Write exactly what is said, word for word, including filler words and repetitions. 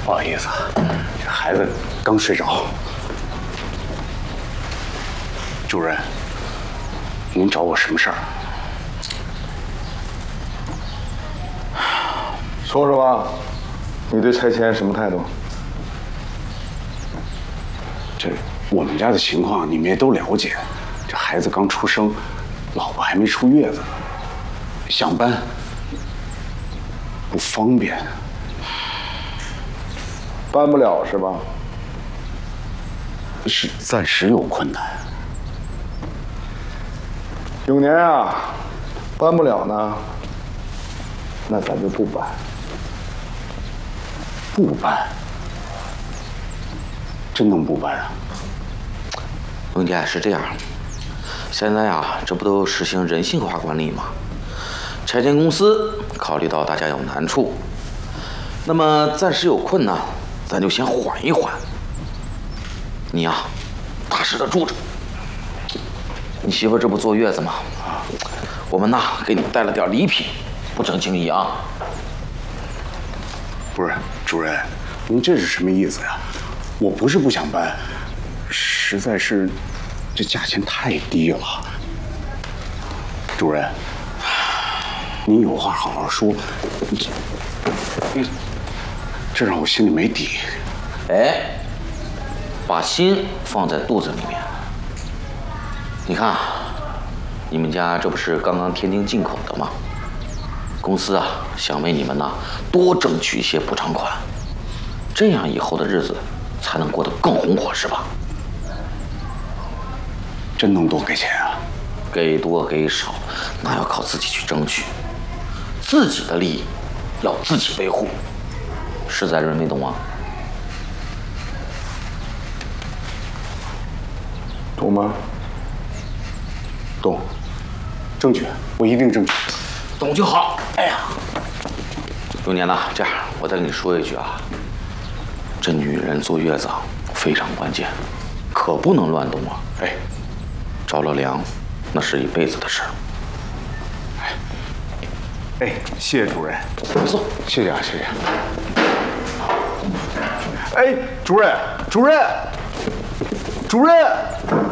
不好意思，这孩子刚睡着。主任，您找我什么事儿？ 说说吧，你对拆迁什么态度？ 这我们家的情况你们也都了解，这孩子刚出生，老婆还没出月子，想搬不方便。 搬不了是吧？ 是暂时有困难。 永年啊，搬不了呢，那咱就不搬。 不搬？真能不搬啊？ 永姐是这样，现在啊，这不都实行人性化管理吗？拆迁公司考虑到大家有难处，那么暂时有困难，咱就先缓一缓。你呀、啊，踏实的住着。你媳妇这不坐月子吗？我们呐给你带了点礼品，不成敬意啊。 不是，主任，您这是什么意思呀？我不是不想搬，实在是这价钱太低了。主任，您有话好好说，这这让我心里没底。 哎，把心放在肚子里面。你看，你们家这不是刚刚天津进口的吗？公司啊，想为你们呐多争取一些补偿款，这样以后的日子才能过得更红火，是吧？ 真能多给钱啊？ 给多给少，那要靠自己去争取，自己的利益要自己维护，实在人没懂吗？ 懂吗？ 懂，争取，我一定争取。 懂就好。哎呀，永年呐，这样我再跟你说一句啊，这女人坐月子啊非常关键，可不能乱动啊。哎，着了凉，那是一辈子的事儿。 哎，谢谢主任。 没错， 谢谢啊，谢谢。 哎，主任，主任，主任。